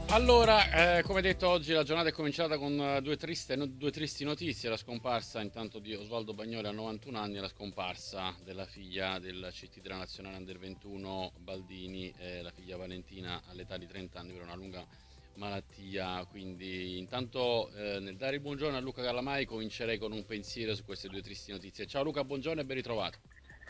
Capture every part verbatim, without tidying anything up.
Allora, eh, come detto, oggi la giornata è cominciata con eh, due, triste, no- due tristi notizie: la scomparsa intanto di Osvaldo Bagnoli a novantuno anni e la scomparsa della figlia del C T della Nazionale Under ventuno Baldini, eh, la figlia Valentina, all'età di trenta anni per una lunga malattia. Quindi intanto, eh, nel dare il buongiorno a Luca Calamai, comincerei con un pensiero su queste due tristi notizie. Ciao Luca, buongiorno e ben ritrovato.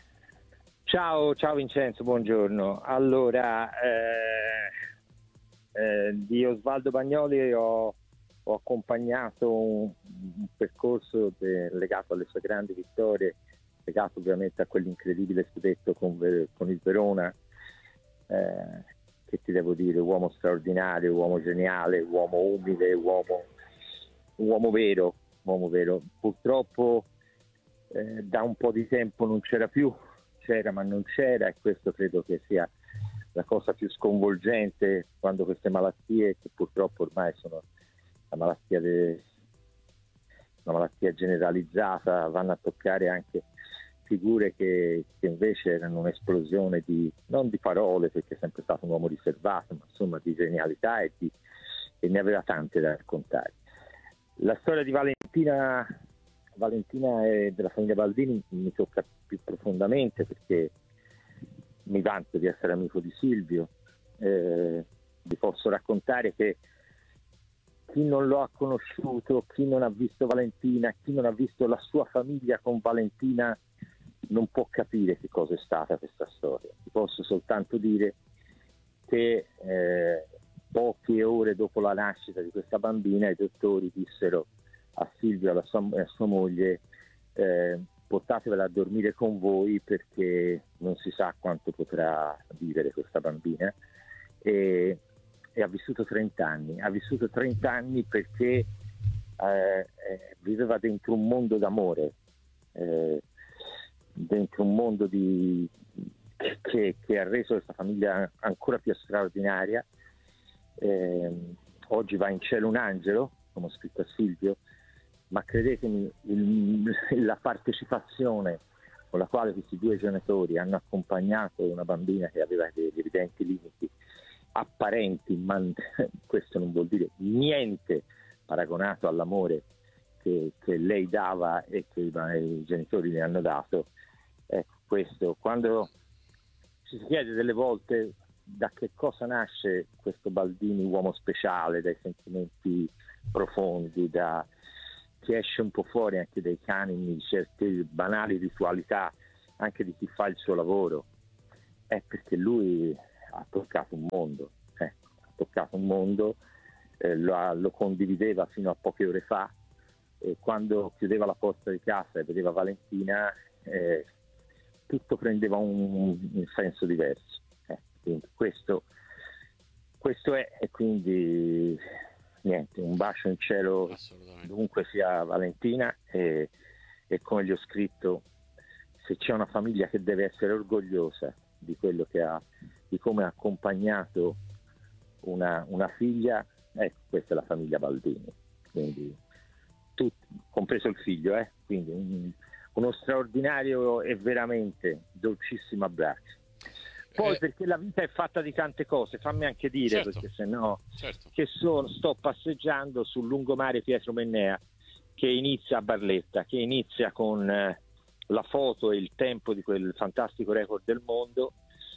Ciao, ciao Vincenzo, buongiorno. Allora, eh, eh, di Osvaldo Bagnoli ho, ho accompagnato un, un percorso de- legato alle sue grandi vittorie, legato ovviamente a quell'incredibile scudetto con, Ver- con il Verona, eh, che ti devo dire, uomo straordinario, uomo geniale, uomo umile, uomo, uomo vero, uomo vero. Purtroppo eh, da un po' di tempo non c'era più, c'era ma non c'era, e questo credo che sia la cosa più sconvolgente quando queste malattie, che purtroppo ormai sono la malattia de, una malattia generalizzata, vanno a toccare anche figure che, che invece erano un'esplosione di, non di parole, perché è sempre stato un uomo riservato, ma insomma di genialità, e, di, e ne aveva tante da raccontare. La storia di Valentina, Valentina e della famiglia Baldini mi tocca più profondamente, perché mi vanto di essere amico di Silvio. Eh, vi posso raccontare che chi non lo ha conosciuto, chi non ha visto Valentina, chi non ha visto la sua famiglia con Valentina, non può capire che cosa è stata questa storia. Ti posso soltanto dire che eh, poche ore dopo la nascita di questa bambina i dottori dissero a Silvio e alla sua, a sua moglie: eh, portatevela a dormire con voi, perché non si sa quanto potrà vivere questa bambina. E, e ha vissuto trenta anni, ha vissuto trenta anni perché eh, eh, viveva dentro un mondo d'amore, eh, dentro un mondo di, che, che ha reso questa famiglia ancora più straordinaria. Eh, oggi va in cielo un angelo, come ho scritto a Silvio, ma credetemi, il, la partecipazione con la quale questi due genitori hanno accompagnato una bambina che aveva degli evidenti limiti apparenti, ma questo non vuol dire niente paragonato all'amore che, che lei dava e che i, i genitori le hanno dato. Ecco, questo, quando ci si chiede delle volte da che cosa nasce questo Baldini uomo speciale, dai sentimenti profondi, da, che esce un po' fuori anche dai canoni di certe banali ritualità anche di chi fa il suo lavoro, è perché lui ha toccato un mondo, eh, ha toccato un mondo, eh, lo, lo condivideva fino a poche ore fa, e quando chiudeva la porta di casa e vedeva Valentina, eh, tutto prendeva un, un senso diverso. Eh, quindi questo, questo è, e quindi niente, un bacio in cielo dovunque sia Valentina, e, e come gli ho scritto, se c'è una famiglia che deve essere orgogliosa di quello che ha, di come ha accompagnato una, una figlia, ecco, questa è la famiglia Baldini, quindi tutti, compreso il figlio, eh? Quindi un, uno straordinario e veramente dolcissimo abbraccio. Poi Eh, perché la vita è fatta di tante cose, fammi anche dire, certo, perché se no certo. che sono, sto passeggiando sul lungomare Pietro Mennea, che inizia a Barletta, che inizia con eh, la foto e il tempo di quel fantastico record del mondo,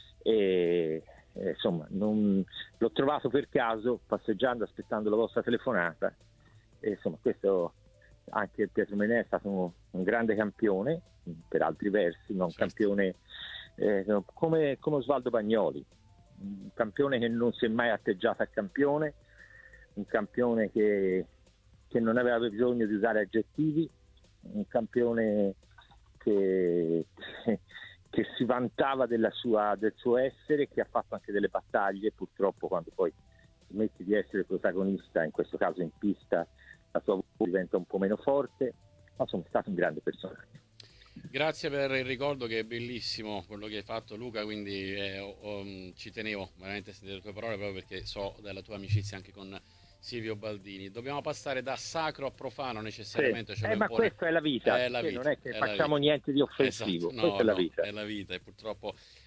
e eh, insomma non, l'ho trovato per caso passeggiando, aspettando la vostra telefonata, e insomma questo, anche Pietro Mennea è stato un, un grande campione per altri versi, ma un Certo. campione eh, come, come Osvaldo Bagnoli, un campione che non si è mai atteggiato a campione, un campione che, che non aveva bisogno di usare aggettivi, un campione che, che, che si vantava della sua, del suo essere, che ha fatto anche delle battaglie. Purtroppo quando poi smetti di essere protagonista, in questo caso in pista, la tua voce diventa un po' meno forte, ma sono stato un grande personaggio. Grazie per il ricordo, che è bellissimo quello che hai fatto, Luca, quindi eh, ho- ho- ci tenevo veramente a sentire le tue parole, proprio perché so della tua amicizia anche con Silvio Baldini. Dobbiamo passare da sacro a profano Sì. necessariamente, ce lo Eh, ma impone. questa è la vita, È la che vita, non è che è la facciamo vita. niente di Esatto, offensivo, no, questa è la no, vita. è la vita, e purtroppo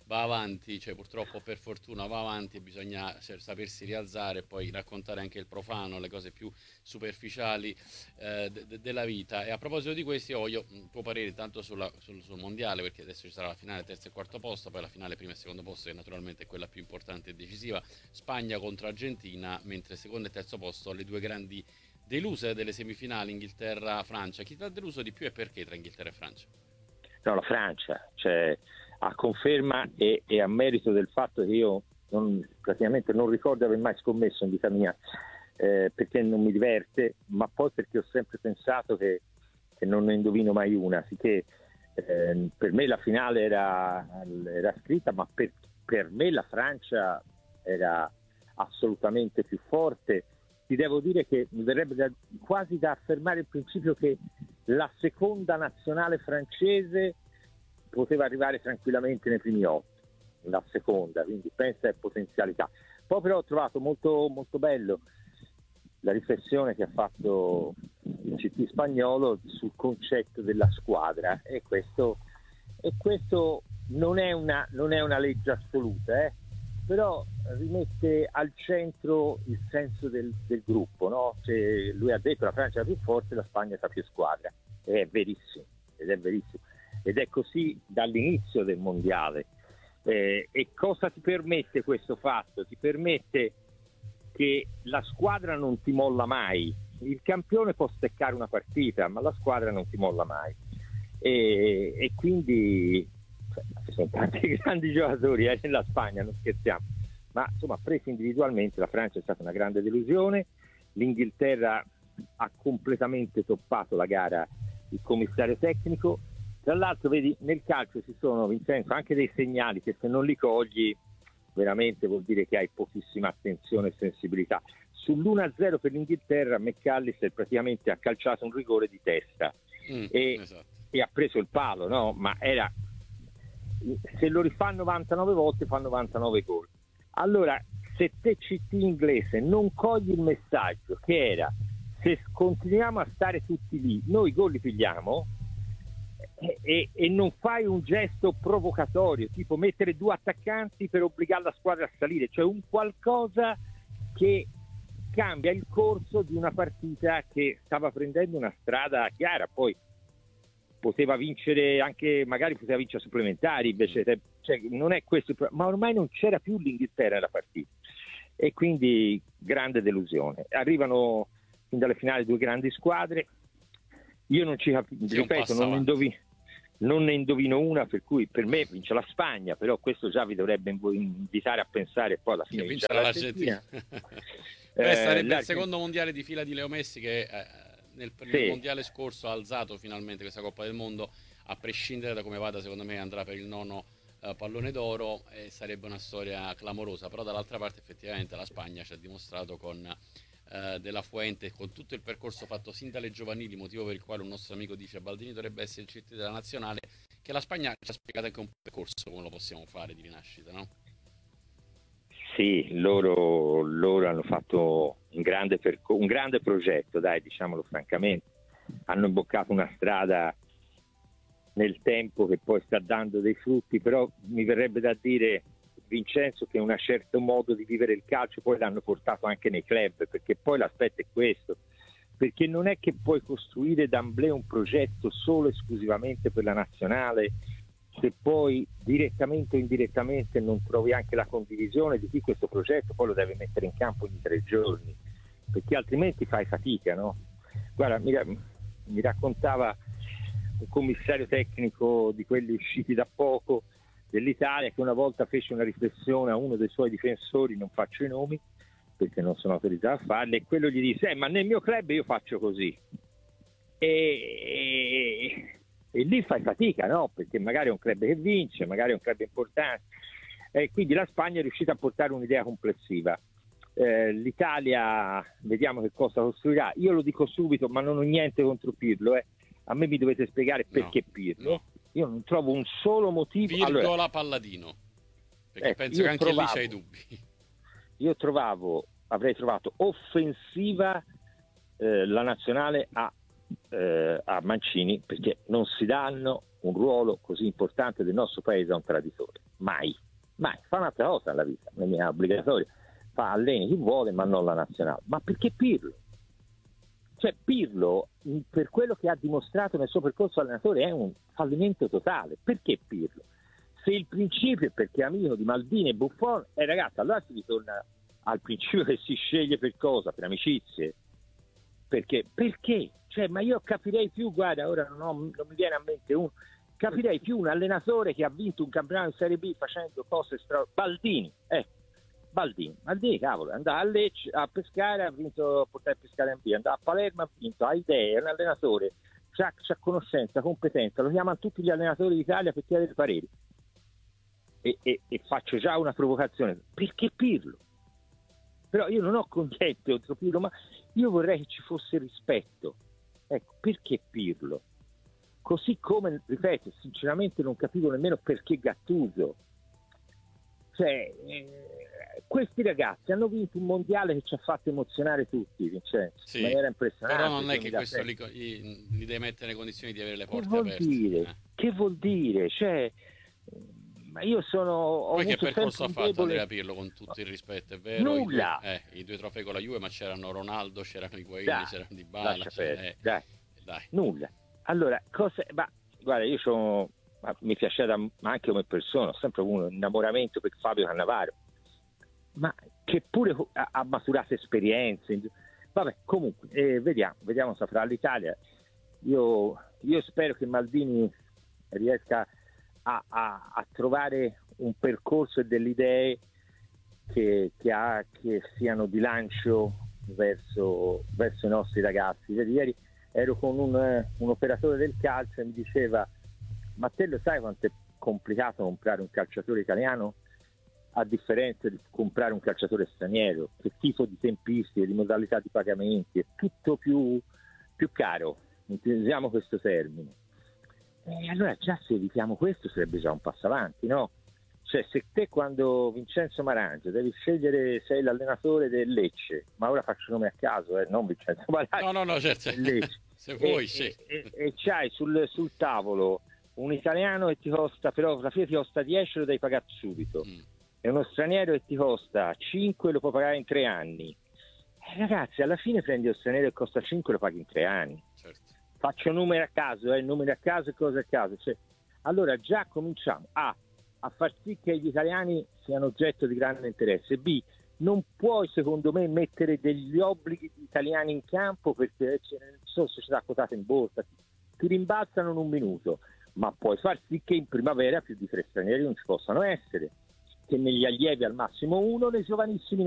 va avanti, cioè purtroppo per fortuna va avanti e bisogna cioè, sapersi rialzare e poi raccontare anche il profano, le cose più superficiali eh, de- de- della vita. E a proposito di questo, io voglio un tuo parere tanto sulla- sul, sul mondiale, perché adesso ci sarà la finale terzo e quarto posto, poi la finale primo e secondo posto, che naturalmente è quella più importante e decisiva, Spagna contro Argentina, mentre secondo e terzo posto le due grandi deluse delle semifinali, Inghilterra-Francia. Chi ti ha deluso di più e perché tra Inghilterra e Francia? No, la Francia, cioè a conferma e, e a merito del fatto che io non, praticamente non ricordo aver mai scommesso in vita mia, eh, perché non mi diverte, ma poi perché ho sempre pensato che, che non ne indovino mai una, sicché eh, per me la finale era, era scritta, ma per, per me la Francia era assolutamente più forte. Ti devo dire che mi verrebbe da, quasi da affermare il principio che la seconda nazionale francese poteva arrivare tranquillamente nei primi otto, la seconda, quindi pensa a potenzialità. Poi però ho trovato molto, molto bello la riflessione che ha fatto il C T spagnolo sul concetto della squadra, e questo, e questo non è una, non è una legge assoluta, eh? Però rimette al centro il senso del, del gruppo, no? Cioè, lui ha detto la Francia è la più forte, la Spagna è la più squadra, e è verissimo, ed è verissimo, ed è così dall'inizio del mondiale. Eh, e cosa ti permette questo fatto? Ti permette che la squadra non ti molla mai. Il campione può steccare una partita, ma la squadra non ti molla mai, e, e quindi ci sono tanti grandi giocatori eh, nella Spagna, non scherziamo, ma insomma presi individualmente la Francia è stata una grande delusione. L'Inghilterra ha completamente toppato la gara il commissario tecnico. Tra l'altro vedi, nel calcio ci sono, Vincenzo, anche dei segnali che se non li cogli veramente vuol dire che hai pochissima attenzione e sensibilità. Sull'uno a zero per l'Inghilterra McAllister praticamente ha calciato un rigore di testa Mm, e, esatto. e ha preso il palo, no? Ma era, se lo rifà novantanove volte fa novantanove gol. Allora, se te C T inglese non cogli il messaggio che era: se continuiamo a stare tutti lì, noi gol li pigliamo, e, e, e non fai un gesto provocatorio, tipo mettere due attaccanti per obbligare la squadra a salire, cioè un qualcosa che cambia il corso di una partita che stava prendendo una strada chiara. Poi poteva vincere anche, magari poteva vincere supplementari, invece cioè, non è questo, ma ormai non c'era più l'Inghilterra nella partita, e quindi grande delusione. Arrivano fin dalle finali due grandi squadre, io non ci capisco, ripeto, non ne, indovino, non ne indovino una, per cui per me vince la Spagna, però questo già vi dovrebbe invitare a pensare poi alla fine Che vince vincerà l'Argentina. l'Argentina. Beh, sarebbe Eh, il secondo mondiale di fila di Leo Messi, che eh, nel, nel sì. mondiale scorso ha alzato finalmente questa Coppa del Mondo, a prescindere da come vada, secondo me andrà per il nono eh, pallone d'oro, e sarebbe una storia clamorosa. Però dall'altra parte effettivamente la Spagna ci ha dimostrato con eh, De La Fuente, con tutto il percorso fatto sin dalle giovanili, motivo per il quale un nostro amico dice Baldini dovrebbe essere il C T della nazionale, che la Spagna ci ha spiegato anche un percorso come lo possiamo fare di rinascita, no? Sì, loro, loro hanno fatto un grande, percor- un grande progetto, dai, diciamolo francamente. Hanno imboccato una strada nel tempo che poi sta dando dei frutti, però mi verrebbe da dire, Vincenzo, che un certo modo di vivere il calcio poi l'hanno portato anche nei club, perché poi l'aspetto è questo, perché non è che puoi costruire d'amblè un progetto solo esclusivamente per la nazionale se poi direttamente o indirettamente non trovi anche la condivisione di chi questo progetto poi lo deve mettere in campo ogni tre giorni, perché altrimenti fai fatica, no? Guarda, mi, mi raccontava un commissario tecnico di quelli usciti da poco dell'Italia che una volta fece una riflessione a uno dei suoi difensori, non faccio i nomi perché non sono autorizzato a farli, e quello gli disse: eh, ma nel mio club io faccio così, e, e, e lì fai fatica, no? Perché magari è un club che vince, magari è un club importante, e quindi la Spagna è riuscita a portare un'idea complessiva. Eh, L'Italia vediamo che cosa costruirà. Io lo dico subito, ma non ho niente contro Pirlo, eh. A me mi dovete spiegare perché No, Pirlo. no. Io non trovo un solo motivo. Virgola allora, Palladino, perché ecco, penso che anche trovavo, lì c'hai dubbi. Io trovavo, avrei trovato offensiva eh, la nazionale a, eh, a Mancini, perché non si danno un ruolo così importante del nostro paese a un traditore. mai, mai, fa un'altra cosa nella vita, non è obbligatorio, fa alleni chi vuole ma non la nazionale. Ma perché Pirlo? Cioè Pirlo, per quello che ha dimostrato nel suo percorso allenatore, è un fallimento totale. Perché Pirlo? Se il principio è perché è amico di Maldini e Buffon, eh ragazzi, allora si ritorna al principio che si sceglie per cosa? Per amicizie? Perché? Perché? Cioè, ma io capirei più, guarda, ora non, ho, non mi viene a mente uno, capirei più un allenatore che ha vinto un campionato in Serie B facendo cose straordinarie. Baldini, ecco. Baldini, Baldini, cavolo, andava a Lecce a pescare, ha vinto a portare a pescare in B, andava a Palermo, ha vinto, ha idee, è un allenatore, c'ha, c'ha conoscenza, competenza, lo chiamano tutti gli allenatori d'Italia per chiedere pareri. E, e, e faccio già una provocazione, perché Pirlo? Però io non ho contento contro Pirlo, ma io vorrei che ci fosse rispetto. Ecco, perché Pirlo? Così come, ripeto, sinceramente non capivo nemmeno perché Gattuso. Cioè, eh, questi ragazzi hanno vinto un mondiale che ci ha fatto emozionare tutti, Vincenzo, Sì, in maniera impressionante. però non è che questo li, li, li deve mettere nelle condizioni di avere le porte che vuol aperte. Dire? Eh. Che vuol dire? Cioè, ma io sono... Ho Poi che avuto percorso ha sempre un fatto debole... Andrea Pirlo, con tutto il rispetto, è vero? Nulla! I due, eh, i due trofei con la Juve, ma c'erano Ronaldo, c'erano Higuain, Dai, c'erano Dybala, lascia cioè, perdere, eh, dai. dai. Nulla. Allora, cosa... Ma, guarda, io sono... mi piaceva ma anche come persona, ho sempre avuto un innamoramento per Fabio Cannavaro, ma che pure ha, ha maturato esperienze. Vabbè, comunque, eh, vediamo, vediamo se farà l'Italia. Io, io spero che Maldini riesca a, a, a trovare un percorso e delle idee che, che, ha, che siano di lancio verso, verso i nostri ragazzi. Vedi, ieri ero con un, un operatore del calcio e mi diceva: ma te lo sai quanto è complicato comprare un calciatore italiano a differenza di comprare un calciatore straniero? Che tipo di tempistiche, di modalità di pagamenti, è tutto più, più caro, utilizziamo questo termine. E allora già se evitiamo questo sarebbe già un passo avanti, no? Cioè, se te quando Vincenzo Marangio devi scegliere, sei l'allenatore del Lecce, ma ora faccio nome a caso, eh, non Vincenzo Marangio, No, no, no, certo. Lecce, se vuoi, e, sì. e, e, e c'hai sul, sul tavolo un italiano che ti costa, però la fine ti costa dieci, lo devi pagare subito, mm. e uno straniero che ti costa cinque, lo puoi pagare in tre anni. Eh, ragazzi, alla fine prendi lo straniero che costa cinque, lo paghi in tre anni. Certo. Faccio numeri a caso, eh, numeri a caso e cose a caso. Cioè, allora già cominciamo a, a far sì che gli italiani siano oggetto di grande interesse. B, non puoi secondo me mettere degli obblighi italiani in campo perché sono società quotate in borsa, ti rimbalzano in un minuto, ma puoi far sì che in primavera più di tre stranieri non ci possano essere, che negli allievi al massimo uno, nei giovanissimi